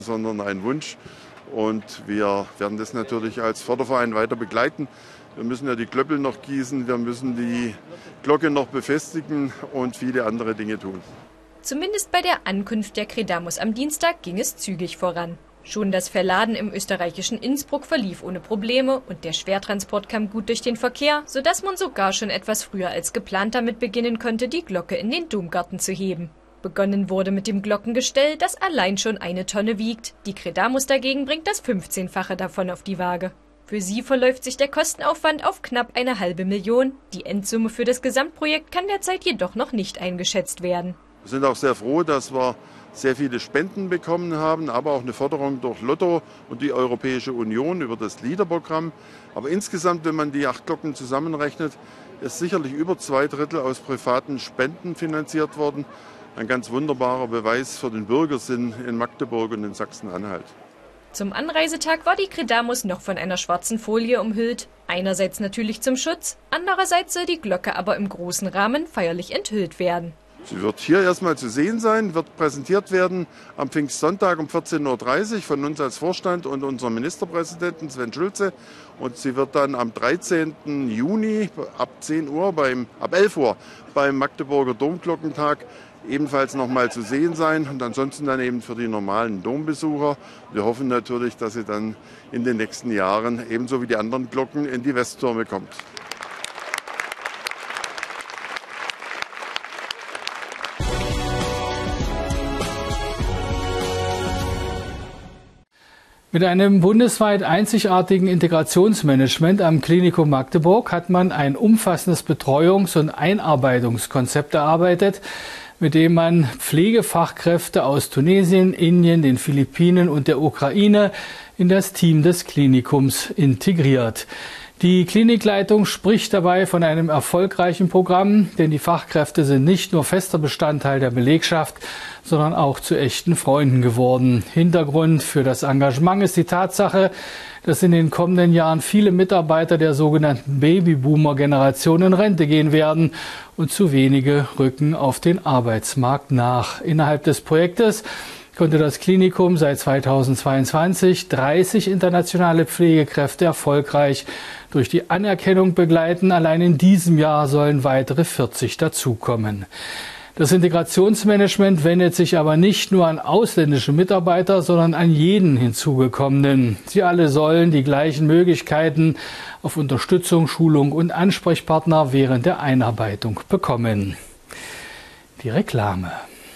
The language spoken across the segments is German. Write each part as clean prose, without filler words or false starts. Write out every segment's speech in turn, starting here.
sondern ein Wunsch. Und wir werden das natürlich als Förderverein weiter begleiten. Wir müssen ja die Klöppel noch gießen, wir müssen die Glocke noch befestigen und viele andere Dinge tun. Zumindest bei der Ankunft der Credamus am Dienstag ging es zügig voran. Schon das Verladen im österreichischen Innsbruck verlief ohne Probleme und der Schwertransport kam gut durch den Verkehr, sodass man sogar schon etwas früher als geplant damit beginnen konnte, die Glocke in den Domgarten zu heben. Begonnen wurde mit dem Glockengestell, das allein schon 1 Tonne wiegt. Die Credamus dagegen bringt das 15-fache davon auf die Waage. Für sie verläuft sich der Kostenaufwand auf knapp 1,5 Million. Die Endsumme für das Gesamtprojekt kann derzeit jedoch noch nicht eingeschätzt werden. Wir sind auch sehr froh, dass wir sehr viele Spenden bekommen haben, aber auch eine Förderung durch Lotto und die Europäische Union über das LEADER-Programm. Aber insgesamt, wenn man die 8 Glocken zusammenrechnet, ist sicherlich über 2/3 aus privaten Spenden finanziert worden. Ein ganz wunderbarer Beweis für den Bürgersinn in Magdeburg und in Sachsen-Anhalt. Zum Anreisetag war die Credamus noch von einer schwarzen Folie umhüllt. Einerseits natürlich zum Schutz, andererseits soll die Glocke aber im großen Rahmen feierlich enthüllt werden. Sie wird hier erstmal zu sehen sein, wird präsentiert werden am Pfingstsonntag um 14:30 Uhr von uns als Vorstand und unserem Ministerpräsidenten Sven Schulze. Und sie wird dann am 13. Juni ab 11 Uhr beim Magdeburger Domglockentag ebenfalls nochmal zu sehen sein und ansonsten dann eben für die normalen Dombesucher. Wir hoffen natürlich, dass sie dann in den nächsten Jahren ebenso wie die anderen Glocken in die Westtürme kommt. Mit einem bundesweit einzigartigen Integrationsmanagement am Klinikum Magdeburg hat man ein umfassendes Betreuungs- und Einarbeitungskonzept erarbeitet, mit dem man Pflegefachkräfte aus Tunesien, Indien, den Philippinen und der Ukraine in das Team des Klinikums integriert. Die Klinikleitung spricht dabei von einem erfolgreichen Programm, denn die Fachkräfte sind nicht nur fester Bestandteil der Belegschaft, sondern auch zu echten Freunden geworden. Hintergrund für das Engagement ist die Tatsache, dass in den kommenden Jahren viele Mitarbeiter der sogenannten Babyboomer-Generation in Rente gehen werden und zu wenige rücken auf den Arbeitsmarkt nach. Innerhalb des Projektes konnte das Klinikum seit 2022 30 internationale Pflegekräfte erfolgreich durch die Anerkennung begleiten. Allein in diesem Jahr sollen weitere 40 dazukommen. Das Integrationsmanagement wendet sich aber nicht nur an ausländische Mitarbeiter, sondern an jeden hinzugekommenen. Sie alle sollen die gleichen Möglichkeiten auf Unterstützung, Schulung und Ansprechpartner während der Einarbeitung bekommen. Die Reklame.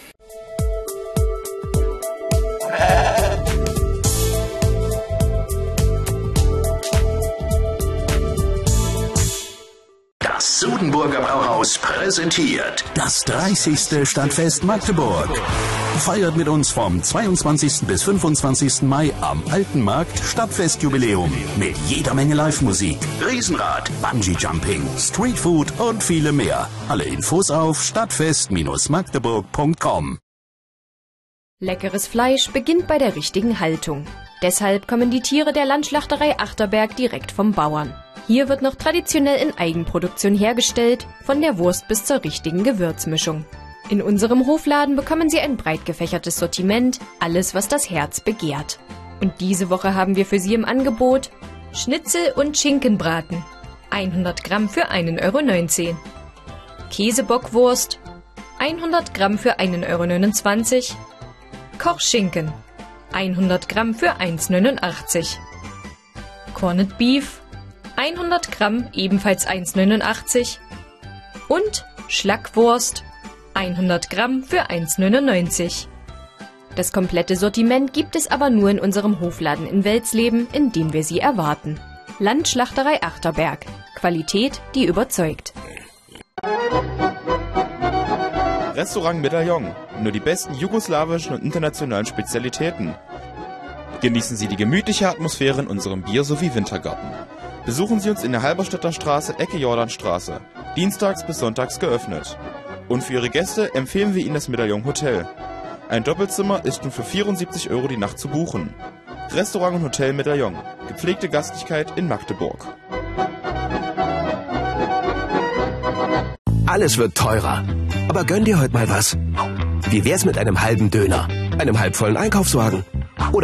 Das Sudenburger Brauhaus präsentiert das 30. Stadtfest Magdeburg. Feiert mit uns vom 22. bis 25. Mai am Alten Markt Stadtfestjubiläum mit jeder Menge Live-Musik, Riesenrad, Bungee-Jumping, Streetfood und viele mehr. Alle Infos auf stadtfest-magdeburg.com. Leckeres Fleisch beginnt bei der richtigen Haltung. Deshalb kommen die Tiere der Landschlachterei Achterberg direkt vom Bauern. Hier wird noch traditionell in Eigenproduktion hergestellt, von der Wurst bis zur richtigen Gewürzmischung. In unserem Hofladen bekommen Sie ein breit gefächertes Sortiment, alles was das Herz begehrt. Und diese Woche haben wir für Sie im Angebot Schnitzel und Schinkenbraten, 100 Gramm für 1,19 €. Käsebockwurst, 100 Gramm für 1,29 €. Kochschinken, 100 Gramm für 1,89 €. Corned Beef, 100 Gramm, ebenfalls 1,89 € und Schlackwurst, 100 Gramm für 1,99 €. Das komplette Sortiment gibt es aber nur in unserem Hofladen in Welsleben, in dem wir Sie erwarten. Landschlachterei Achterberg. Qualität, die überzeugt. Restaurant Medaillon. Nur die besten jugoslawischen und internationalen Spezialitäten. Genießen Sie die gemütliche Atmosphäre in unserem Bier- sowie Wintergarten. Besuchen Sie uns in der Halberstädter Straße, Ecke Jordanstraße. Dienstags bis sonntags geöffnet. Und für Ihre Gäste empfehlen wir Ihnen das Medaillon Hotel. Ein Doppelzimmer ist nun für 74 € die Nacht zu buchen. Restaurant und Hotel Medaillon. Gepflegte Gastlichkeit in Magdeburg. Alles wird teurer. Aber gönn dir heute mal was. Wie wär's mit einem halben Döner, einem halbvollen Einkaufswagen